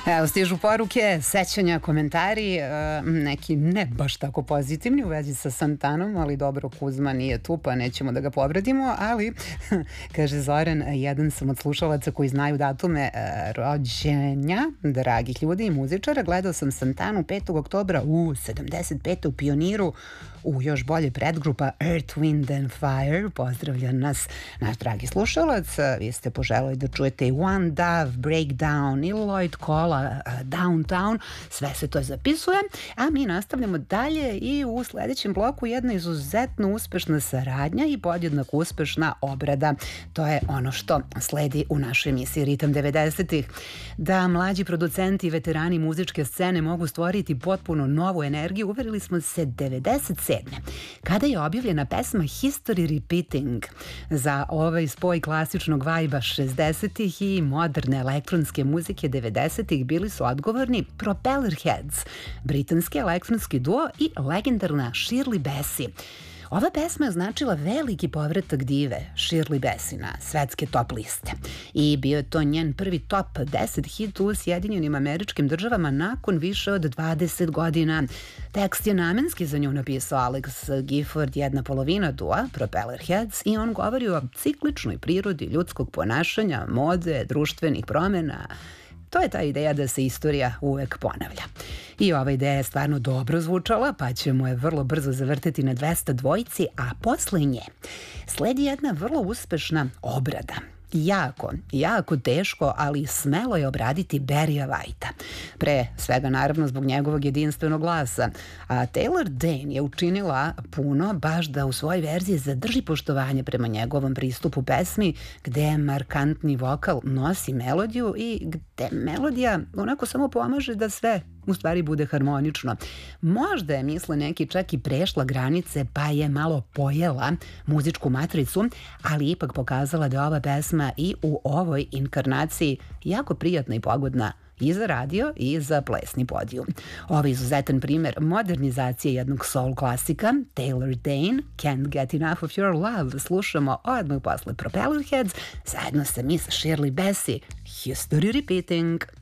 Evo, stižu poruke, sećanja, komentari, neki ne baš tako pozitivni u vezi sa Santanom, ali dobro, Kuzma nije tu, pa nećemo da ga povredimo, ali, kaže Zoran, jedan sam od slušalaca koji znaju datume rođenja dragih ljudi i muzičara. Gledao sam Santanu 5. oktobra u 75. u Pioniru, još bolje predgrupa Earth, Wind and Fire. Pozdravlja nas naš dragi slušalac. Vi ste poželeli da čujete i One Dove, Breakdown, i Lloyd Cola, Downtown. Sve se to zapisuje, a mi nastavljamo dalje i u sledećem bloku jedna izuzetno uspešna saradnja i podjednako uspešna obrada. To je ono što sledi u našoj emisiji Ritam 90-ih. Da mlađi producenti i veterani muzičke scene mogu stvoriti potpuno novu energiju, uverili smo se 97. kada je objavljena pesma History Repeating. Za ovaj spoj klasičnog vajba 60-ih i moderne elektronske muzike 90-ih bili su odgovorni Propellerheads, britanski elektronski duo i legendarna Shirley Bassey. Ova pesma je značila veliki povratak dive Shirley Bassey na svetske top liste i bio je to njen prvi top 10 hit u Sjedinjenim Američkim Državama nakon više od 20 godina. Tekst je namenski za nju napisao Alex Gifford, jedna polovina dua Propellerheads, i on govori o cikličnoj prirodi ljudskog ponašanja, mode, društvenih promena. To je ta ideja da se istorija uvek ponavlja. I ova ideja je stvarno dobro zvučala, pa ćemo je vrlo brzo zavrteti na 200 dvojici, a posle nje sledi jedna vrlo uspešna obrada. Jako teško, ali smelo je obraditi Barrya Whitea. Pre svega, naravno, zbog njegovog jedinstvenog glasa. A Taylor Dayne je učinila puno baš da u svojoj verziji zadrži poštovanje prema njegovom pristupu pesmi, gde markantni vokal nosi melodiju i gde melodija onako samo pomaže da sve u stvari bude harmonično. Možda je, misle neki, čak i prešla granice pa je malo pojela muzičku matricu, ali ipak pokazala da je ova pesma i u ovoj inkarnaciji jako prijatna i pogodna i za radio i za plesni podijum. Ovo je izuzetan primer modernizacije jednog soul klasika, Taylor Dayne, Can't Get Enough of Your Love, slušamo odmah posle Propellerheads, zajedno sa Miss Shirley Bassey, History Repeating.